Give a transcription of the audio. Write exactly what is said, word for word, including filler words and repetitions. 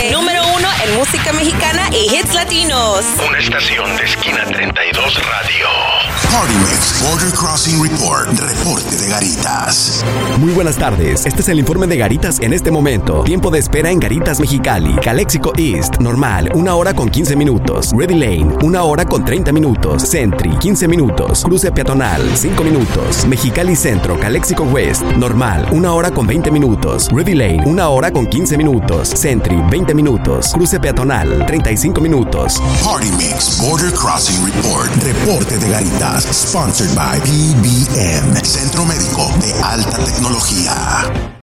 once. Número uno en música mexicana y hits latinos. Una estación de Esquina treinta y dos Radio. Party Mix Border Crossing Report. Reporte de Garitas. Muy buenas tardes. Este es el informe de Garitas en este momento. Tiempo de espera en Garitas Mexicali. Calexico East, normal, una hora con quince minutos. Ready Lane, una hora con treinta minutos. Sentry, quince minutos. Cruce peatonal, cinco minutos. Mexicali Centro, Calexico West, normal, una hora con veinte minutos. Ready Lane, una hora con quince minutos. Sentry, veinte minutos. Cruce peatonal, treinta y cinco minutos. Party Mix Border Crossing Report. Reporte de Garitas. Sponsored by P B M, Centro Médico de Alta Tecnología.